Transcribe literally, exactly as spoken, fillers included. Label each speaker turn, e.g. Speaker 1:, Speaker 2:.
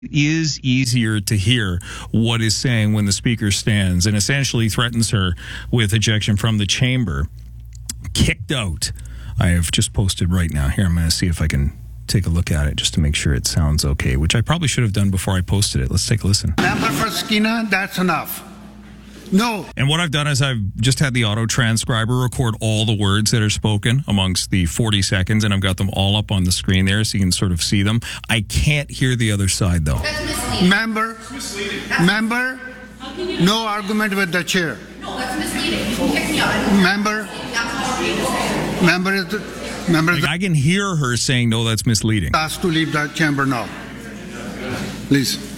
Speaker 1: is easier to hear what is saying when the speaker stands and essentially threatens her with ejection from the chamber. Kicked out. I have just posted right now. Here, I'm going to see if I can take a look at it just to make sure it sounds okay, which I probably should have done before I posted it. Let's take a listen.
Speaker 2: Member for Skeena, that's enough. No.
Speaker 1: And what I've done is I've just had the auto transcriber record all the words that are spoken amongst the forty seconds, and I've got them all up on the screen there so you can sort of see them. I can't hear the other side, though.
Speaker 2: Member, member, no argument with the chair.
Speaker 3: No, that's misleading. Kick me out.
Speaker 2: Member, member, is the, member
Speaker 1: Like, I can hear her saying, no, that's misleading.
Speaker 2: asked to leave the chamber now. Please.